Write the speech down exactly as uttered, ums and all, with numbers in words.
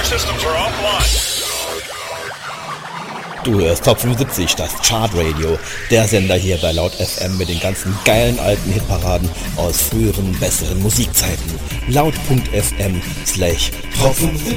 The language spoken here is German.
systems are offline. Du hörst Top fünfundsiebzig, das Chartradio, der Sender hier bei Laut F M mit den ganzen geilen alten Hitparaden aus früheren, besseren Musikzeiten. Laut.fm slash Top fünfundsiebzig.